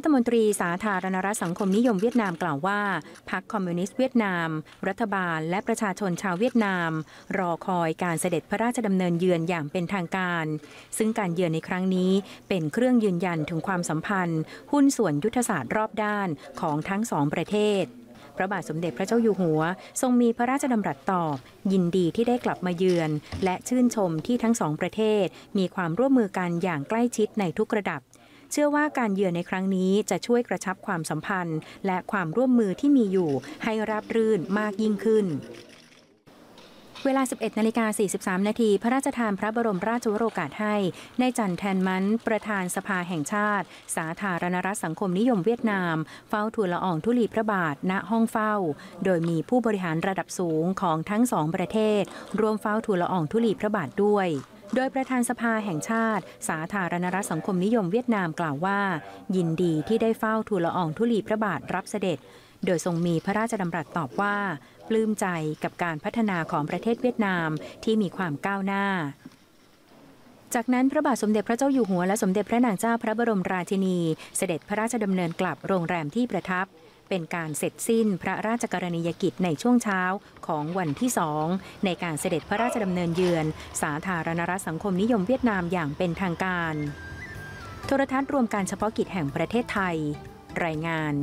มนตรีสาธารณรัฐสังคมนิยมเวียดนามกล่าวว่าพรรคคอมมิวนิสต์เวียดนามรัฐบาลและประชาชนชาวเวียดนามรอคอยการเสด็จพระราชดำเนินเยือนอย่างเป็นทางการซึ่งการเยือนในครั้งนี้เป็นเครื่องยืนยันถึงความสัมพันธ์หุ้นส่วนยุทธศาสตร์รอบด้านของทั้งสองประเทศพระบาทสมเด็จพระเจ้าอยู่หัวทรงมีพระราชดำรัสตอบยินดีที่ได้กลับมาเยือนและชื่นชมที่ทั้งสองประเทศมีความร่วมมือกันอย่างใกล้ชิดในทุกระดับเชื่อว่าการเยือนในครั้งนี้จะช่วยกระชับความสัมพันธ์และความร่วมมือที่มีอยู่ให้ราบรื่นมากยิ่งขึ้นเวลา 11:43 นาทีพระราชทานพระบรมราชวโรกาสให้นายจันแทนมันประธานสภาแห่งชาติสาธารณรัฐสังคมนิยมเวียดนามเฝ้าทูลละอองธุลีพระบาทณห้องเฝ้าโดยมีผู้บริหารระดับสูงของทั้งสองประเทศร่วมเฝ้าทูลละอองธุลีพระบาทด้วยโดยประธานสภาแห่งชาติสาธารณรัฐสังคมนิยมเวียดนามกล่าวว่ายินดีที่ได้เฝ้าทูลละอองธุลีพระบาทรับเสด็จโดยทรงมีพระราชดำรัสตอบว่าปลื้มใจกับการพัฒนาของประเทศเวียดนามที่มีความก้าวหน้าจากนั้นพระบาทสมเด็จพระเจ้าอยู่หัวและสมเด็จพระนางเจ้าพระบรมราชินีเสด็จพระราชดำเนินกลับโรงแรมที่ประทับเป็นการเสร็จสิ้นพระราชกรณียกิจในช่วงเช้าของวันที่2ในการเสด็จพระราชดำเนินเยือนสาธารณรัฐสังคมนิยมเวียดนามอย่างเป็นทางการโทรทัศน์รวมการเฉพาะกิจแห่งประเทศไทยรายงาน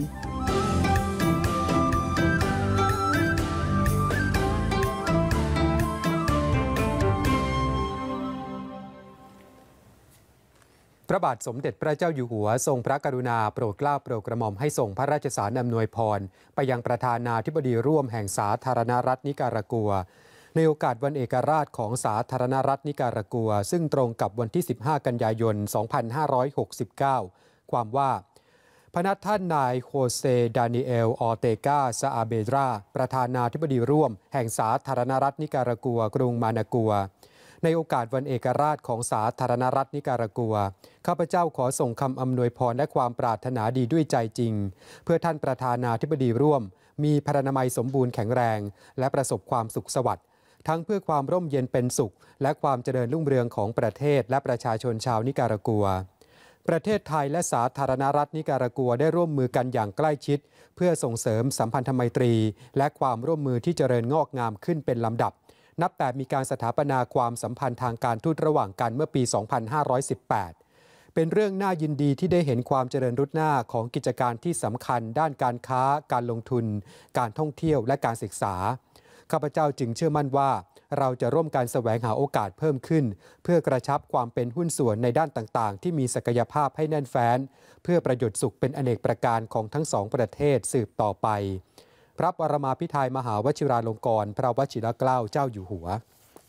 พระบาทสมเด็จพระเจ้าอยู่หัวทรงพระกรุณาโปรดเกล้าโปรดกระหม่อมให้ส่งพระราชสารอำนวยพรไปยังประธานาธิบดีร่วมแห่งสาธารณรัฐนิการากัวในโอกาสวันเอกราชของสาธารณรัฐนิการากัวซึ่งตรงกับวันที่15 กันยายน 2569 ความว่าพระนักท่านนายโฮเซดานิเอลออเตกาซาอาเบดราประธานาธิบดีร่วมแห่งสาธารณรัฐนิการากัวกรุงมานากัวในโอกาสวันเอกราชของสาธารณรัฐนิการากัวข้าพเจ้าขอส่งคำอำนวยพรและความปรารถนาดีด้วยใจจริงเพื่อท่านประธานาธิบดีร่วมมีพรรณนามัยสมบูรณ์แข็งแรงและประสบความสุขสวัสดิ์ทั้งเพื่อความร่มเย็นเป็นสุขและความเจริญรุ่งเรืองของประเทศและประชาชนชาวนิการากัวประเทศไทยและสาธารณรัฐนิการากัวได้ร่วมมือกันอย่างใกล้ชิดเพื่อส่งเสริมสัมพันธไมตรีและความร่วมมือที่เจริญงอกงามขึ้นเป็นลำดับนับแต่มีการสถาปนาความสัมพันธ์ทางการทูตระหว่างกันเมื่อปี 2518 เป็นเรื่องน่ายินดีที่ได้เห็นความเจริญรุดหน้าของกิจการที่สำคัญด้านการค้าการลงทุนการท่องเที่ยวและการศึกษาข้าพเจ้าจึงเชื่อมั่นว่าเราจะร่วมกันแสวงหาโอกาสเพิ่มขึ้นเพื่อกระชับความเป็นหุ้นส่วนในด้านต่างๆที่มีศักยภาพให้แน่นแฟ้นเพื่อประโยชน์สุขเป็นอเนกประการของทั้งสองประเทศสืบต่อไปพระบรมภิไธยมหาวชิราลงกรณ์พระวชิรเกล้าเจ้าอยู่หัว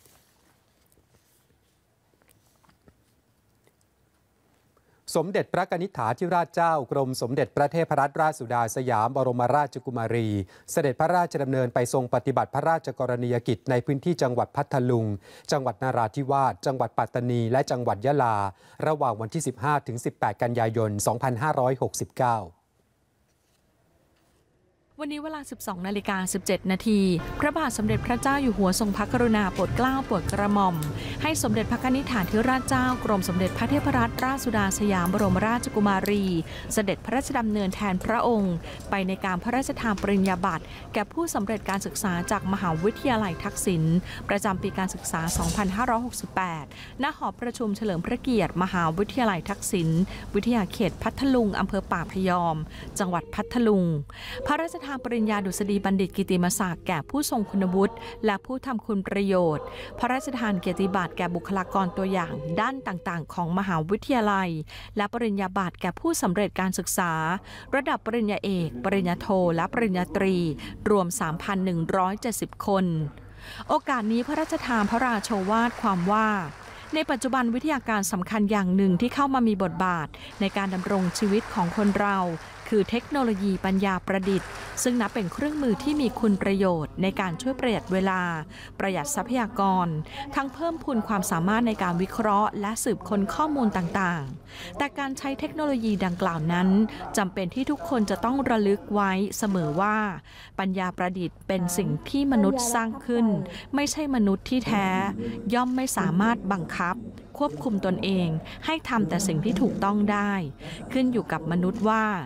สมเด็จพระกนิษฐาธิราชเจ้ากรมสมเด็จพระเทพรัตนราชสุดาสยามบรมราชกุมารีเสด็จพระราชดำเนินไปทรงปฏิบัติพระราชกรณียกิจในพื้นที่จังหวัดพัทลุงจังหวัดนราธิวาสจังหวัดปัตตานีและจังหวัดยะลาระหว่างวันที่ 15-18 กันยายน 2569 วันนี้เวลา 12:17 นาทีพระบาทสมเด็จพระเจ้าอยู่หัวทรงพระกรุณาโปรดเกล้าโปรดกระหม่อมให้สมเด็จพระกนิษฐาธิราชเจ้ากรมสมเด็จพระเทพรัตนราชสุดาสยามบรมราชกุมารีเสด็จพระราชดำเนินแทนพระองค์ไปในการพระราชทานปริญญาบัตรแก่ผู้สำเร็จการศึกษาจากมหาวิทยาลัยทักษิณประจำปีการศึกษา 2568 ณ หอประชุมเฉลิมพระเกียรติมหาวิทยาลัยทักษิณวิทยาเขตพัทลุงอำเภอป่าพยอมจังหวัดพัทลุงพระราชทานปริญญาดุษฎีบัณฑิตกิติมศักดิ์แก่ผู้ทรงคุณวุฒิและผู้ทำคุณประโยชน์พระราชทานเกียรติบัตรแก่บุคลากรตัวอย่างด้านต่างๆของมหาวิทยาลัยและปริญญาบัตรแก่ผู้สำเร็จการศึกษาระดับปริญญาเอกปริญญาโทและปริญญาตรีรวม 3,170 คนโอกาสนี้พระราชทานพระราโชวาทความว่าในปัจจุบันวิทยาการสำคัญอย่างหนึ่งที่เข้ามามีบทบาทในการดำรงชีวิตของคนเราคือเทคโนโลยีปัญญาประดิษฐ์ซึ่งนับเป็นเครื่องมือที่มีคุณประโยชน์ในการช่วยประหยัดเวลาประหยัดทรัพยากรทั้งเพิ่มพูนความสามารถในการวิเคราะห์และสืบค้นข้อมูลต่างๆแต่การใช้เทคโนโลยีดังกล่าวนั้นจำเป็นที่ทุกคนจะต้องระลึกไว้เสมอว่าปัญญาประดิษฐ์เป็นสิ่งที่มนุษย์สร้างขึ้นไม่ใช่มนุษย์ที่แท้ย่อมไม่สามารถบังคับควบคุมตนเองให้ทำแต่สิ่งที่ถูกต้องได้ขึ้นอยู่กับมนุษย์ว่า